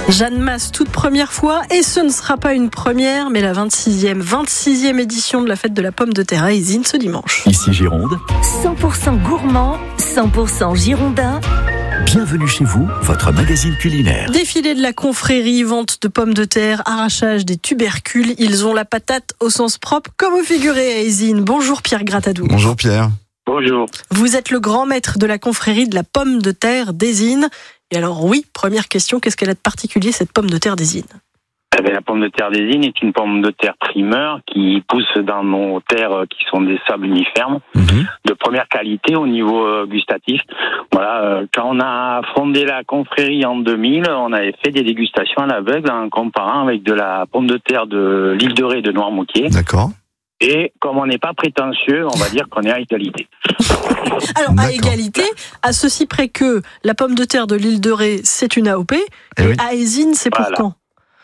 Jeanne Masse, toute première fois, et ce ne sera pas une première, mais la 26e édition de la fête de la pomme de terre à Ézines ce dimanche. Ici Gironde, 100% gourmand, 100% girondin. bienvenue chez vous, votre magazine culinaire. Défilé de la confrérie, vente de pommes de terre, arrachage des tubercules, ils ont la patate au sens propre comme au figuré à Ézines. Bonjour Pierre Gratadou. Bonjour Pierre. Bonjour. Vous êtes le grand maître de la confrérie de la pomme de terre d'Ézines. Et alors oui, première question, qu'est-ce qu'elle a de particulier cette pomme de terre d'Ézines ? La pomme de terre d'Ézines est une pomme de terre primeur qui pousse dans nos terres qui sont des sables uniformes, de première qualité au niveau gustatif. Voilà, quand on a fondé la confrérie en 2000, on avait fait des dégustations à l'aveugle en comparant avec de la pomme de terre de l'île de Ré de Noirmoutier. D'accord. Et comme on n'est pas prétentieux, on va dire qu'on est à égalité. Alors, à égalité, à ceci près que la pomme de terre de l'île de Ré, c'est une AOP, et oui. à Ézines, c'est pour Voilà. quand ?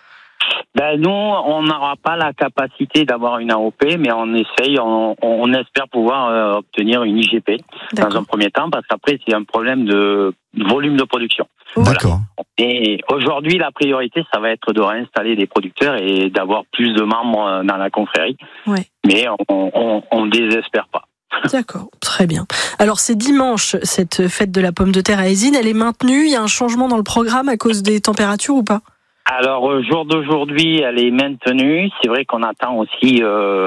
Nous, on n'aura pas la capacité d'avoir une AOP, mais on essaye, on espère pouvoir obtenir une IGP dans un premier temps, parce qu'après, c'est un problème de volume de production. D'accord. Et aujourd'hui, la priorité, ça va être de réinstaller des producteurs et d'avoir plus de membres dans la confrérie. Ouais. Mais on désespère pas. D'accord, très bien. Alors c'est dimanche, cette fête de la pomme de terre à Ézines, elle est maintenue, il y a un changement dans le programme à cause des températures ou pas ? Alors, au jour d'aujourd'hui, elle est maintenue. C'est vrai qu'on attend aussi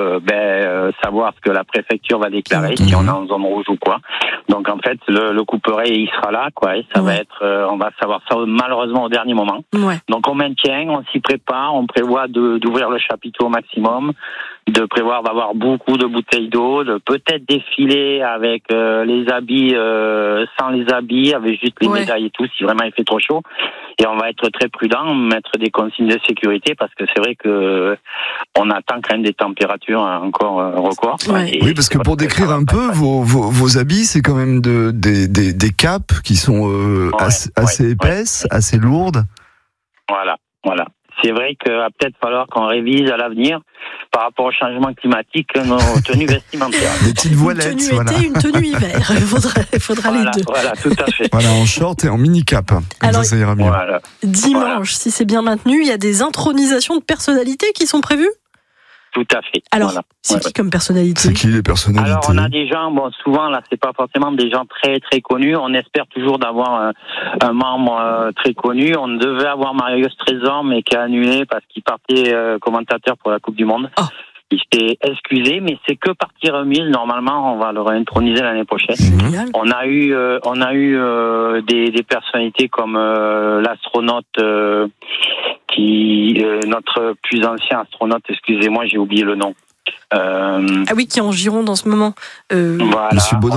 savoir ce que la préfecture va déclarer, si on est en zone rouge ou quoi. Donc, en fait, le couperet, il sera là, quoi. Et ça va être, on va savoir ça malheureusement au dernier moment. Ouais. Donc, on maintient, on s'y prépare, on prévoit d'ouvrir le chapiteau au maximum, de prévoir d'avoir beaucoup de bouteilles d'eau, de peut-être défiler avec les habits, sans les habits, avec juste les médailles et tout, si vraiment il fait trop chaud. Et on va être très prudent, mettre des consignes de sécurité, parce que c'est vrai que on attend quand même des températures encore records. Ouais. Oui, parce que pour décrire un peu vos habits, c'est quand même des capes qui sont assez épaisses, assez lourdes. Voilà. C'est vrai qu'il va peut-être falloir qu'on révise à l'avenir par rapport au changement climatique nos tenues vestimentaires. Des petites voilettes, Une tenue voilà. été, une tenue hiver. Il faudra les deux. Voilà, tout à fait. Voilà, en short et en mini-cap. Comme Alors, ça ira mieux. Voilà. Dimanche, si c'est bien maintenu, il y a des intronisations de personnalités qui sont prévues ? Tout à fait. Alors, Voilà. c'est qui comme personnalité ? C'est qui les personnalités ? Alors on a des gens, souvent là c'est pas forcément des gens très très connus, on espère toujours d'avoir un membre très connu. On devait avoir Mario Trésor mais qui a annulé parce qu'il partait commentateur pour la Coupe du Monde. Oh. Il s'est excusé, mais c'est que partie remise. Normalement, on va le réintroniser l'année prochaine. Génial. On a eu des personnalités comme l'astronaute notre plus ancien astronaute, excusez-moi, j'ai oublié le nom. Ah oui, qui est en Gironde en ce moment. Voilà. Monsieur Baudin.